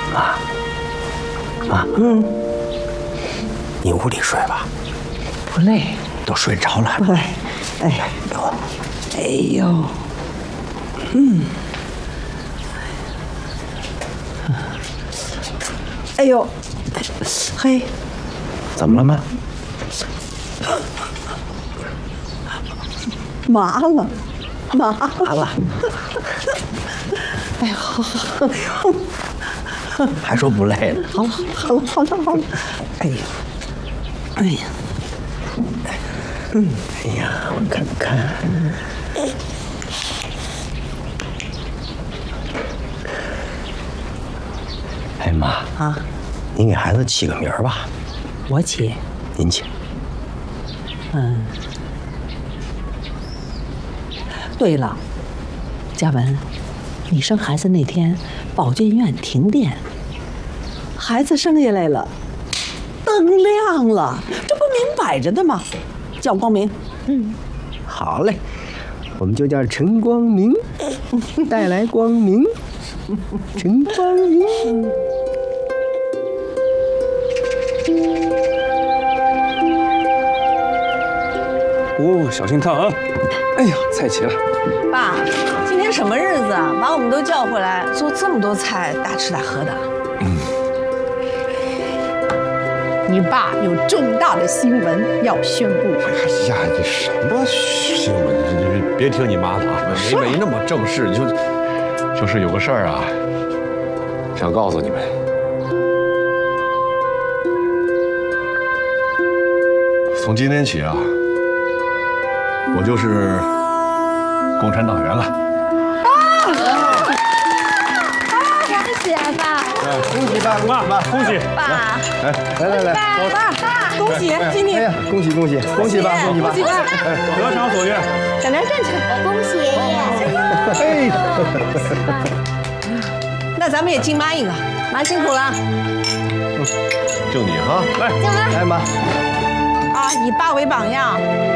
妈，你屋里睡吧。 不累， 都睡着了。 不累。哎呦，哎呦，嘿， 怎么了妈？ 麻了。哎呦， 还说不累了？ 好了。哎呀， 哎呀，我看看。哎妈啊， 您给孩子起个名儿吧。 我起。 您起。 对了，嘉文，你生孩子那天，保健院停电，孩子生下来了，灯亮了，这不明摆着的吗？叫光明。 好嘞，我们就叫陈光明，带来光明，陈光明。 哦，小心烫啊！哎呀，菜齐了。 爸，今天什么日子啊？把我们都叫回来做这么多菜，大吃大喝的。 你爸有重大的新闻要宣布。 哎呀，这什么新闻？这别听你妈的啊，没那么正式，就是有个事儿啊，想告诉你们。从今天起啊，我就是共产党员了。 恭喜啊，爸！ 恭喜爸， 妈，恭喜！ 爸， 来， 爸，恭喜今天！ 哎呀，恭喜爸，恭喜爸！ 得偿所愿。 小梁站起来， 恭喜爷爷！ 那咱们也敬妈一个，妈辛苦了就你哈， 来妈， 啊！以爸为榜样，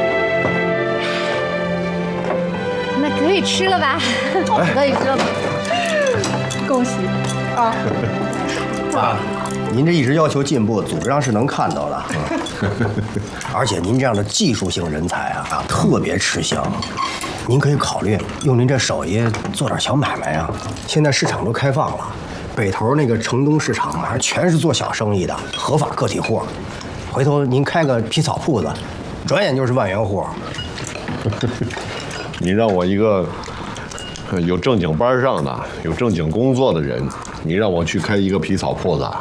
那可以吃了吧？可以吃了吧？恭喜啊！ 爸，您这一直要求进步，组织上是能看到的。而且您这样的技术性人才啊，特别吃香。您可以考虑用您这手艺做点小买卖啊。现在市场都开放了，北头那个城东市场啊，全是做小生意的合法个体户。回头您开个皮草铺子，转眼就是万元户。 你让我一个有正经班上的、有正经工作的人，你让我去开一个皮草铺子，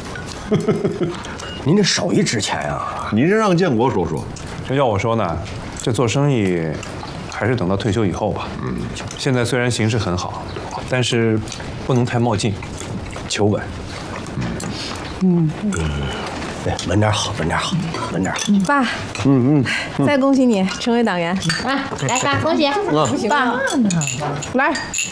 您这手艺值钱啊！ 你这让建国说说。 这要我说呢，这做生意还是等到退休以后吧。现在虽然形势很好，但是不能太冒进，求稳。 对，稳点好，稳点好。 爸，再恭喜你成为党员。 来，爸，恭喜！ 爸，来，